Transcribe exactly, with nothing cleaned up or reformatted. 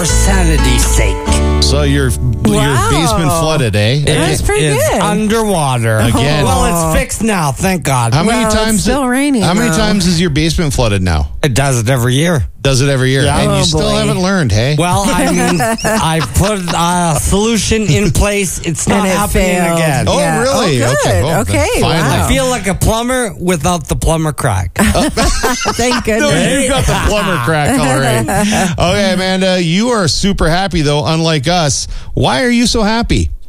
For sanity's sake. So your Wow. your basement flooded, eh? That's pretty It's good. underwater. Again. Well, it's fixed now, thank God. How many Well, it's times? still raining, How many though. times is your basement flooded now? It does it every year. Does it every year? Yeah. And you Oh, still boy. haven't learned, hey? Well, I mean, I put a solution in place. It's not And it happening failed. again. Oh, Yeah. really? Oh, good. Okay. Well, Okay, finally. wow. I feel like a plumber without the plumber crack. Thank No, goodness. you got the plumber crack already. Okay, Amanda, you are super happy though, unlike us. Why are you so happy?